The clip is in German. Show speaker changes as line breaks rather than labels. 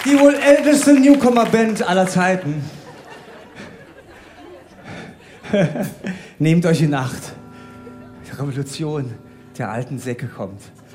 Die wohl älteste Newcomer-Band aller Zeiten. Nehmt euch in Acht. Die Revolution der alten Säcke kommt.